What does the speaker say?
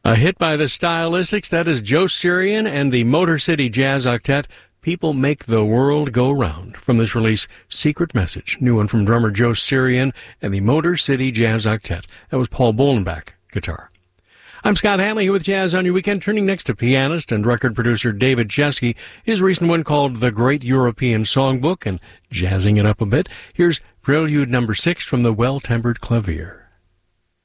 A hit by the Stylistics, that is Joe Sirian and the Motor City Jazz Octet. People Make the World Go Round. From this release, Secret Message. New one from drummer Joe Sirian and the Motor City Jazz Octet. That was Paul Bolenbach, guitar. I'm Scott Hanley here with Jazz on Your Weekend, turning next to pianist and record producer David Chesky. His recent one called The Great European Songbook, and jazzing it up a bit. Here's Prelude No. 6 from the Well-Tempered Clavier.